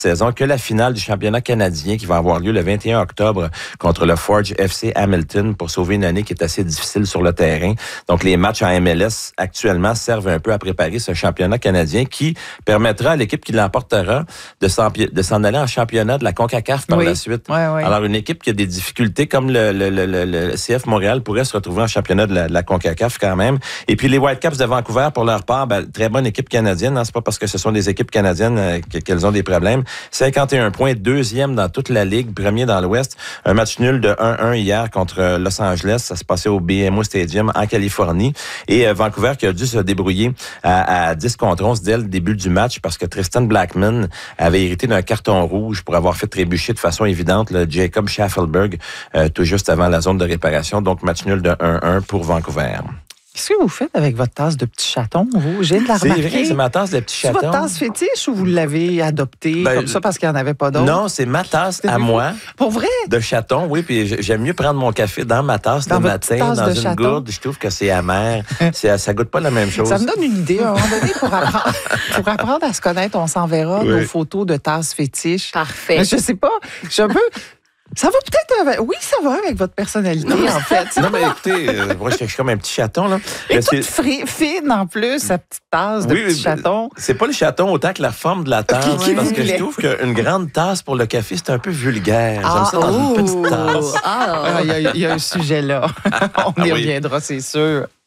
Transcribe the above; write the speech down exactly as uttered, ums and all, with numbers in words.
saison que la finale du championnat canadien qui va avoir lieu le vingt et un octobre contre le Forge F C Hamilton pour sauver une année qui est assez difficile sur le terrain. Donc, les matchs en M L S actuellement servent un peu à préparer ce championnat canadien qui permettra à l'équipe qui l'emportera de s'en, de s'en aller en championnat de la CONCACAF par oui. la suite. Oui, oui. Alors, une équipe qui a des difficultés comme le, le, le, le, le C F Montréal pourrait se retrouver en championnat de la, de la CONCACAF quand même. Et puis, les Whitecaps de Vancouver, pour leur part, ben, très bonne équipe canadienne. Hein, c'est pas parce que ce sont des équipes canadiennes euh, qu'elles ont des problèmes. cinquante et un points, deuxième dans toute la Ligue, premier dans l'Ouest. Un match nul de un un hier contre Los Angeles. Ça se passait au B M O Stadium en Californie. Et euh, Vancouver qui a dû se débrouiller à, à dix contre onze dès le début du match parce que Tristan Blackman avait hérité d'un carton rouge pour avoir fait trébucher de façon évidente le Jacob Schaffelberg euh, tout juste avant la zone de réparation. Donc, match nul de un un pour Vancouver. Qu'est-ce que vous faites avec votre tasse de petit chaton, vous? J'ai de la C'est remarquer. vrai, c'est ma tasse de petit chaton. C'est votre tasse fétiche ou vous l'avez adoptée ben, comme ça parce qu'il n'y en avait pas d'autre? Non, c'est ma tasse à moi. Pour vrai? De chaton, oui. Puis j'aime mieux prendre mon café dans ma tasse dans le matin, tasse dans une chaton. Gourde. Je trouve que c'est amer. c'est, ça goûte pas la même chose. Ça me donne une idée. À un moment donné, pour apprendre, pour apprendre à se connaître, on s'enverra oui. nos photos de tasses fétiches. Parfait. Mais je sais pas. Je suis un peu... Ça va peut-être... Avec... Oui, ça va avec votre personnalité, en fait. Non, mais écoutez, euh, moi, je suis comme un petit chaton, là. Et mais toute fri- fine, en plus, sa petite tasse de oui, petit chaton. C'est pas le chaton autant que la forme de la tasse, okay, parce que je trouve qu'une grande tasse pour le café, c'est un peu vulgaire. Ah, J'aime ça dans oh, une petite tasse. Ah, il y, y a un sujet là. On y reviendra, c'est sûr.